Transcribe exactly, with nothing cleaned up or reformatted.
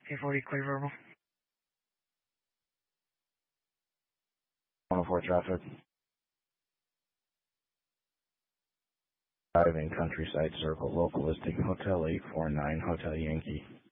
eight forty, clear verbal. one oh four traffic. Driving Countryside Circle, local listing Hotel eight four nine, Hotel Yankee.